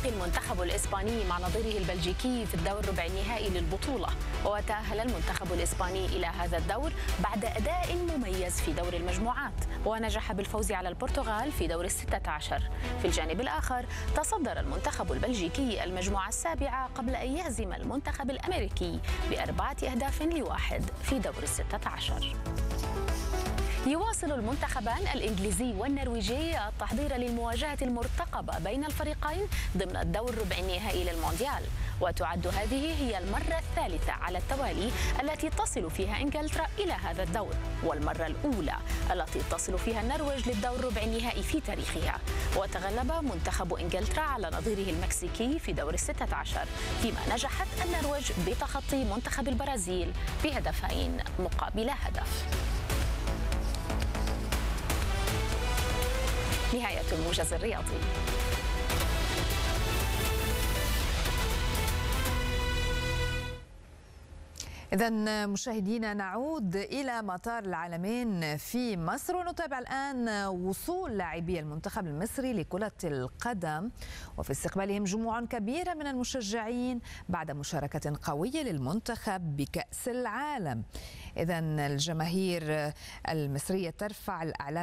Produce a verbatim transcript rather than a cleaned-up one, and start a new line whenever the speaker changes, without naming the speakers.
يلتقي المنتخب الإسباني مع نظيره البلجيكي في الدور ربع النهائي للبطولة. وتأهل المنتخب الإسباني إلى هذا الدور بعد أداء مميز في دور المجموعات، ونجح بالفوز على البرتغال في دور الستة عشر. في الجانب الآخر تصدر المنتخب البلجيكي المجموعة السابعة قبل أن يهزم المنتخب الأمريكي بأربعة أهداف لواحد في دور الستة عشر. يواصل المنتخبان الإنجليزي والنرويجي التحضير للمواجهة المرتقبة بين الفريقين ضمن الدور ربع النهائي للمونديال، وتعد هذه هي المرة الثالثة على التوالي التي تصل فيها إنجلترا إلى هذا الدور، والمرة الأولى التي تصل فيها النرويج للدور ربع النهائي في تاريخها. وتغلب منتخب إنجلترا على نظيره المكسيكي في دور الستة عشر، فيما نجحت النرويج بتخطي منتخب البرازيل بهدفين مقابل هدف. نهاية الموجز الرياضي.
إذن مشاهدينا نعود إلى مطار العالمين في مصر ونتابع الآن وصول لاعبي المنتخب المصري لكرة القدم وفي استقبالهم جموع كبيرة من المشجعين بعد مشاركة قوية للمنتخب بكأس العالم. إذن الجماهير المصرية ترفع الأعلام